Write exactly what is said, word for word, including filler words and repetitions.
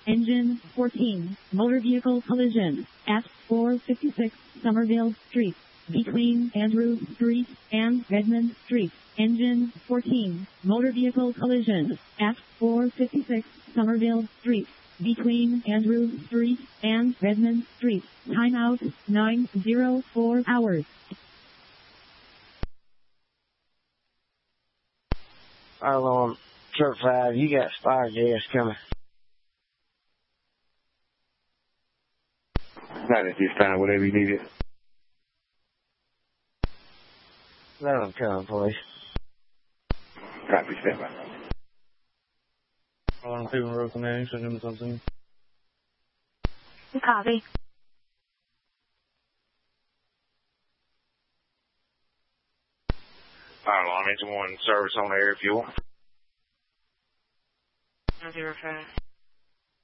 Engine fourteen, motor vehicle collision at four fifty-six Somerville Street, between Andrew Street and Redmond Street. Engine fourteen, motor vehicle collision at four fifty-six Somerville Street, between Andrew Street and Redmond Street. Timeout nine oh four hours. Alarm Truck five, you got fire gas coming. Not at this time, whatever you needed. Let them come, please. Copy, stand by. Alarm Cleveland Road Command, send him something. Copy. Alarm Engine one, service on air if you want. Zero five.